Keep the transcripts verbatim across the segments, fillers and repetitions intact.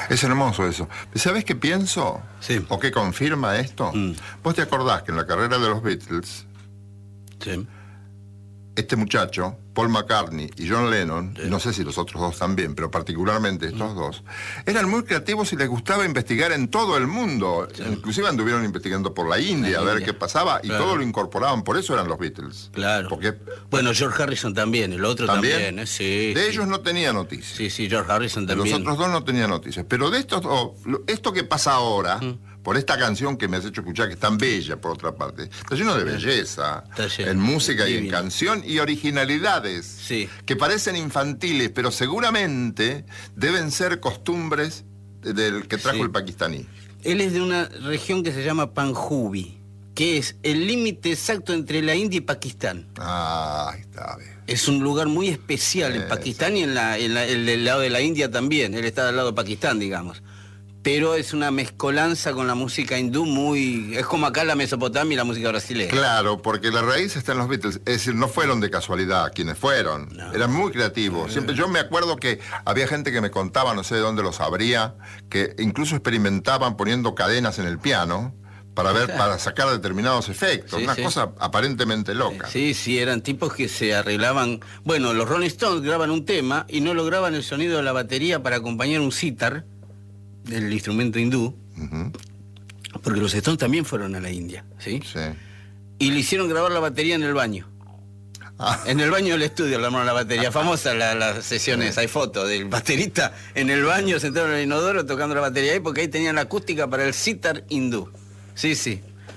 Es hermoso eso. ¿Sabés qué pienso? Sí. ¿O qué confirma esto? Mm. Vos te acordás que en la carrera de los Beatles, Sí. este muchacho, Paul McCartney y John Lennon, Sí. y no sé si los otros dos también, pero particularmente estos mm. dos, eran muy creativos y les gustaba investigar en todo el mundo. Sí. Inclusive anduvieron investigando por la India, la a ver India. qué pasaba, y claro. todo lo incorporaban, por eso eran los Beatles. Claro. Porque, bueno, George Harrison también, el otro también, también ¿eh? Sí. De sí. ellos no tenía noticias. Sí, sí, George Harrison también. De los otros dos no tenía noticias. Pero de estos dos, esto que pasa ahora... Mm. por esta canción que me has hecho escuchar, que es tan bella, por otra parte. Está lleno de belleza, lleno, en música y en canción, y originalidades, sí. que parecen infantiles, pero seguramente deben ser costumbres del que trajo sí. el pakistaní. Él es de una región que se llama Panjubi, que es el límite exacto entre la India y Pakistán. Ah, ahí está bien. Es un lugar muy especial en Pakistán y en, la, en la, el del lado de la India también. Él está del lado de Pakistán, digamos. Pero es una mezcolanza con la música hindú muy... Es como acá la Mesopotamia y la música brasileña. Claro, porque la raíz está en los Beatles. Es decir, no fueron de casualidad quienes fueron. No. Eran muy creativos. Siempre, yo me acuerdo que había gente que me contaba, no sé de dónde lo sabría, que incluso experimentaban poniendo cadenas en el piano para ver, claro. para sacar determinados efectos. Sí, una sí. cosa aparentemente loca. Sí, sí, eran tipos que se arreglaban... Bueno, los Rolling Stones graban un tema y no lograban el sonido de la batería para acompañar un sitar, del instrumento hindú, uh-huh. porque los Stones también fueron a la India, ¿sí? Sí. Y le hicieron grabar la batería en el baño. Ah. En el baño del estudio le armaron la batería. Famosa las la sesiones, sí. hay fotos del baterista en el baño, sentado en el inodoro, tocando la batería ahí, porque ahí tenían la acústica para el sitar hindú. Sí, sí.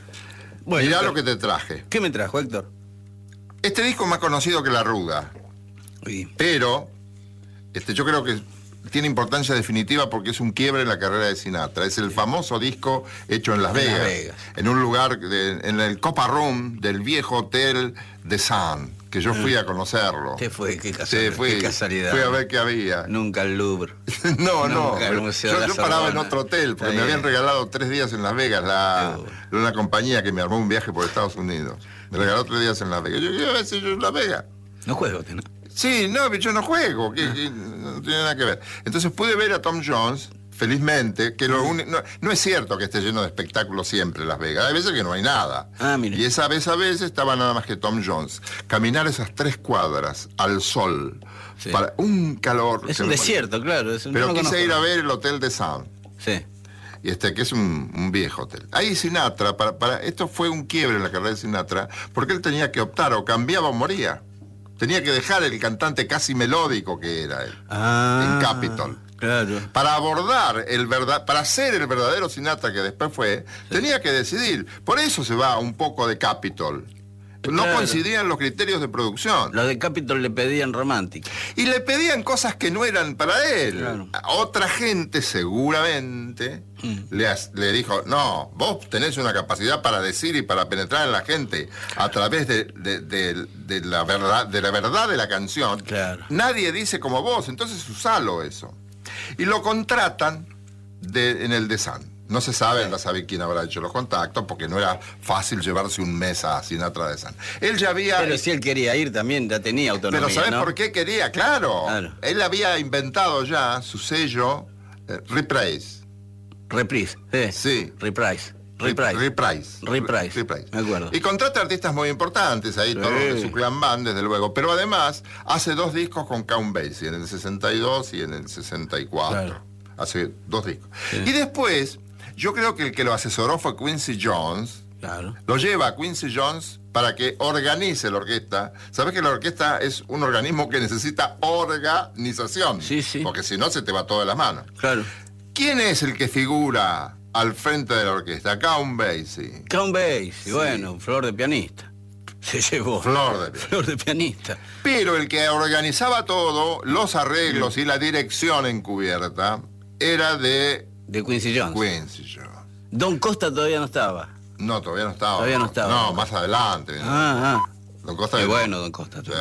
Bueno, mirá Héctor, lo que te traje. ¿Qué me trajo, Héctor? Este disco es más conocido que La Ruda. Sí. Pero, este, yo creo que tiene importancia definitiva porque es un quiebre en la carrera de Sinatra. Es el famoso disco hecho en Las Vegas, en, Las Vegas. en un lugar, de, en el Copa Room del viejo hotel The Sun, que yo fui a conocerlo. ¿Qué fue? ¿Qué casualidad? Sí, fui, ¿Qué casualidad? Fui a ver qué había. Nunca el Louvre. no, Nunca no. el yo yo paraba en otro hotel porque me habían regalado tres días en Las Vegas, la, una compañía que me armó un viaje por Estados Unidos. Me regaló tres días en Las Vegas. Yo iba a ver si yo en Las Vegas. No juego, ¿no? Sí, no, yo no juego, que, que no tiene nada que ver. Entonces pude ver a Tom Jones, felizmente, que lo un... no, no es cierto que esté lleno de espectáculos siempre Las Vegas, hay veces que no hay nada. Ah, mire. Y esa vez a veces estaba nada más que Tom Jones. Caminar esas tres cuadras al sol, sí. para un calor... Es un desierto, claro. Es un... Pero no quise conozco. ir a ver el Hotel de Sun. Sí. Y este, que es un, un viejo hotel. Ahí Sinatra, para, para, esto fue un quiebre en la carrera de Sinatra, porque él tenía que optar, o cambiaba o moría. Tenía que dejar el cantante casi melódico que era él, ah, en Capitol. Claro. Para abordar el verdad, para ser el verdadero Sinatra que después fue, sí. tenía que decidir. Por eso se va un poco de Capitol. No claro. coincidían los criterios de producción. Los de Capitol le pedían romántica. Y le pedían cosas que no eran para él. Claro. Otra gente seguramente mm. le, le dijo, no, vos tenés una capacidad para decir y para penetrar en la gente a través de, de, de, de, la, verdad, de la verdad de la canción. Claro. Nadie dice como vos, entonces usalo eso. Y lo contratan de, en el The Sun. No se sabe, no sabe quién habrá hecho los contactos, porque no era fácil llevarse un mes a Sinatra de Sun. Él ya había... Pero si él quería ir también, ya tenía autonomía, Pero ¿sabes ¿no? por qué quería? Claro. claro. Él había inventado ya su sello eh, Reprise. Reprise, sí. Sí. Reprise. Reprise. Reprise. Reprise. Reprise. Me acuerdo. Y contrata artistas muy importantes, ahí sí. todos de su clan band, desde luego. Pero además hace dos discos con Count Basie, en el sesenta y dos y en el sesenta y cuatro. Claro. Hace dos discos. Sí. Y después... Yo creo que el que lo asesoró fue Quincy Jones. Claro. Lo lleva a Quincy Jones para que organice la orquesta. ¿Sabes que la orquesta es un organismo que necesita organización? Sí, sí. Porque si no se te va todo de las manos. Claro. ¿Quién es el que figura al frente de la orquesta? Count Basie. Count Basie, sí. Bueno, flor de pianista. Se llevó. Flor de pianista. Flor de pianista. Pero el que organizaba todo, los arreglos sí. y la dirección encubierta, era de... De Quincy Jones. Quincy Jones. Don Costa todavía no estaba. No, todavía no estaba. Todavía no estaba. No, más adelante. Ah, ah. Don Costa. Qué bueno, Don Costa. Sí,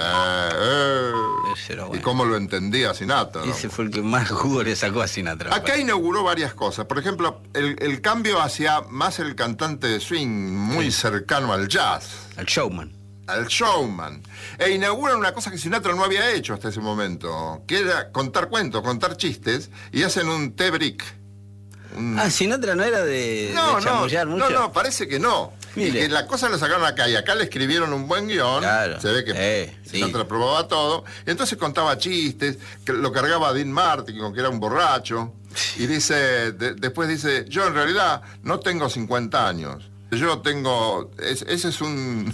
eh. Ese era bueno. Y cómo lo entendía Sinatra, ¿no? Ese fue el que más jugo le sacó a Sinatra. Acá inauguró varias cosas. Por ejemplo, el, el cambio hacia más el cantante de swing, muy sí. cercano al jazz. Al showman. al showman. E inauguran una cosa que Sinatra no había hecho hasta ese momento, que era contar cuentos, contar chistes, y hacen un té brick. Un... Ah, Sinatra no era de, no, de chamullar no, mucho. No, no, parece que no. Mire. Y que la cosa la sacaron acá, y acá le escribieron un buen guión. Claro. Se ve que eh, Sinatra sí. probaba todo. Y entonces contaba chistes, que lo cargaba a Dean Martin, con que era un borracho. Y dice, de, después dice, yo en realidad no tengo cincuenta años. Yo tengo, es, ese es un...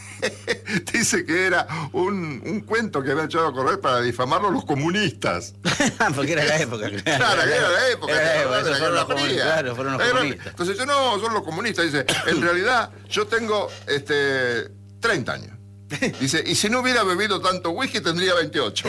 dice que era un, un cuento que había echado a correr para difamarlo los comunistas. Porque era la época. Claro, que era la época. Era la época, era fueron la los comunistas, claro, fueron los Era, comunistas. entonces yo no, son los comunistas. Dice, en realidad yo tengo este, treinta años. Dice, y si no hubiera bebido tanto whisky tendría veintiocho.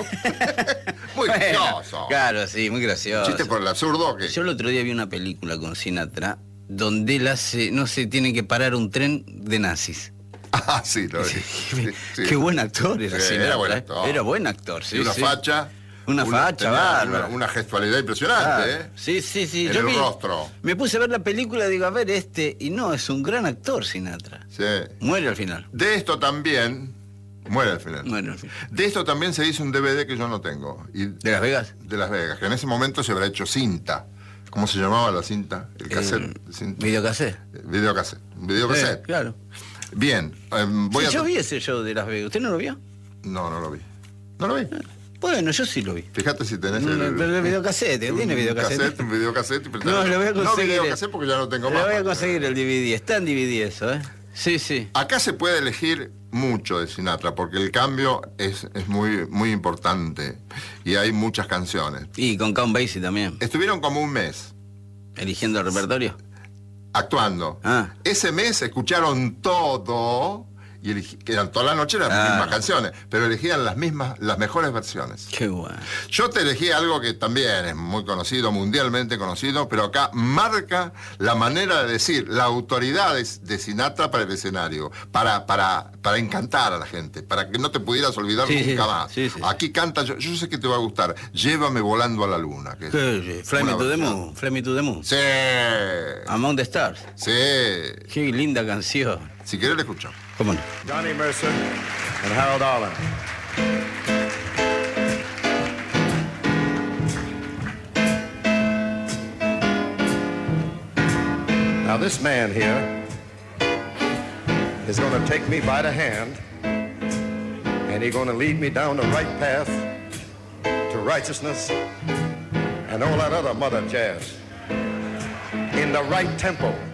Muy Bueno, gracioso. Claro, sí, muy gracioso. Chiste por el absurdo que... Yo el otro día vi una película con Sinatra donde él hace, no sé, tiene que parar un tren de nazis. Ah, sí, lo vi. Sí, sí. Qué buen actor era Sí, Sinatra. era buen ¿eh? actor. Era buen actor, sí. Y una sí. facha. Una facha, tenía bárbara. una, una gestualidad impresionante, Ah, ¿eh? sí, sí, sí. En Yo el vi- rostro. Me puse a ver la película y digo, a ver este, y no, es un gran actor Sinatra. Sí. Muere al final. De esto también... Muere al final. Muere al final. De esto también se hizo un D V D que yo no tengo. Y ¿De Las Vegas? de Las Vegas, que en ese momento se habrá hecho cinta. ¿Cómo se llamaba la cinta? El cassette. Eh, cinta. Videocassette. Videocassette. Videocassette. Eh, claro. Bien. eh, voy Sí, a... yo vi ese show de Las Vegas. ¿Usted no lo vio? No, no lo vi. No lo vi. Bueno, yo sí lo vi. Fíjate si tenés Un- el... pero el videocassette, un ¿tiene videocassette? cassette, un videocassette. pero No, está- lo voy a No conseguir. videocassette porque ya no tengo Le más. voy a conseguir el D V D. Está en D V D eso, ¿eh? Sí, sí. Acá se puede elegir mucho de Sinatra, porque el cambio es, es muy, muy importante. Y hay muchas canciones. Y con Count Basie también. Estuvieron como un mes Eligiendo el repertorio. actuando. Ah. Ese mes escucharon todo, y elegi- que eran toda la noche las Claro. mismas canciones, pero elegían las mismas, las mejores versiones. Qué bueno. Yo te elegí algo que también es muy conocido, mundialmente conocido, pero acá marca la manera de decir, la autoridad de, de Sinatra para el escenario, para, para, para encantar a la gente, para que no te pudieras olvidar Sí, nunca sí, más. sí, sí. Aquí canta, yo, yo sé que te va a gustar, Llévame volando a la luna. Que es ¿Qué? Fly me una to the versión. moon. Fly me to the moon. Sí, Among the Stars. sí. Qué linda canción. Si querés la escucho. ¿Cómo no? Johnny Mercer and Harold Arlen. Now this man here is going to take me by the hand, and he's going to lead me down the right path to righteousness and all that other mother jazz in the right tempo.